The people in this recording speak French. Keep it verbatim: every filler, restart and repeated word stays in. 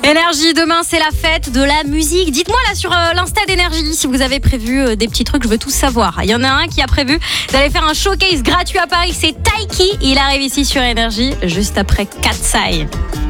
Énergie, demain c'est la fête de la musique. Dites-moi là sur euh, l'Insta d'Énergie si vous avez prévu euh, des petits trucs, je veux tout savoir. Il y en a un qui a prévu d'aller faire un showcase gratuit à Paris, c'est Taiki. Il arrive ici sur Énergie juste après Katsai.